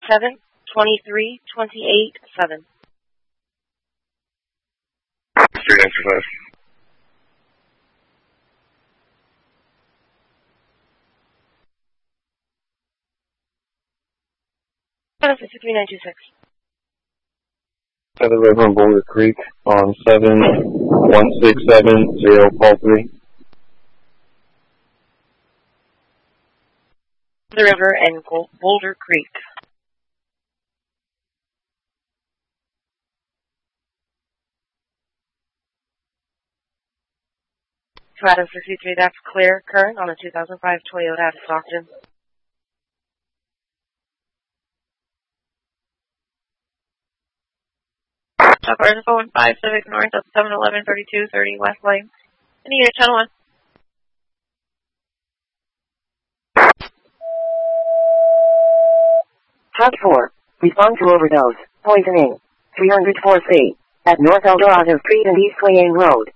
7, 23, 28, 7. Street exercise. 6926. Feather River and Boulder Creek on 7167043. The river and Boulder Creek. Adam 63, that's clear. Current on a 2005 Toyota out of Stockton. Top Article 15 Civic North up 711 3230 West Lane. Any unit, channel 1. Hub 4. Respond to overdose. Poisoning. 304C. At North Eldorado Street and East Wayne Road.